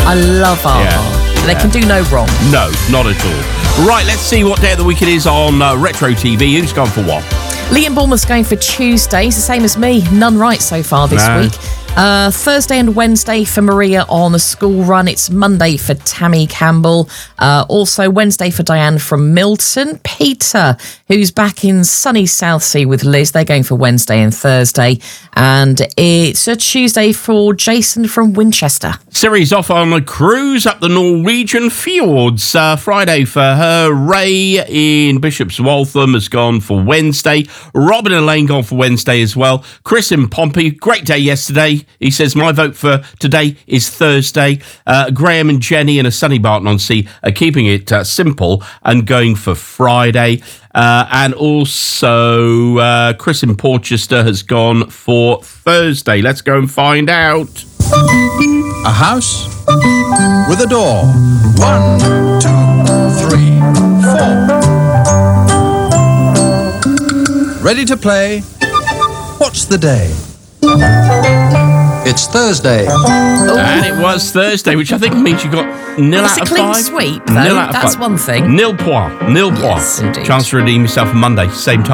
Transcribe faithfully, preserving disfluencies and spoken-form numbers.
I love A-ha. Yeah. They Yeah. can do no wrong. No, not at all. Right, let's see what day of the week it is on uh, Retro T V. Who's gone for what? Liam Bournemouth's going for Tuesday. It's the same as me. None right so far this No. week. Uh, Thursday and Wednesday for Maria on a school run. It's Monday for Tammy Campbell. Uh, also Wednesday for Diane from Milton. Peter, who's back in sunny Southsea with Liz. They're going for Wednesday and Thursday. And it's a Tuesday for Jason from Winchester. Siri's off on a cruise up the Norwegian fjords. Uh, Friday for her. Ray in Bishop's Waltham has gone for Wednesday. Robin and Elaine gone for Wednesday as well. Chris in Pompey, great day yesterday. He says, my vote for today is Thursday. Uh, Graham and Jenny and a sunny Barton on Sea are keeping it uh, simple and going for Friday. Uh, and also uh, Chris in Porchester has gone for Thursday. Let's go and find out. A house with a door. One, two, three, four. Ready to play? What's the day? It's Thursday. And it was Thursday, which I think means you got nil It's out a of clean five. sweep, though. Nil out of That's five. one thing. Nil point. Nil point. Yes, indeed. Chance to redeem yourself on Monday, same time.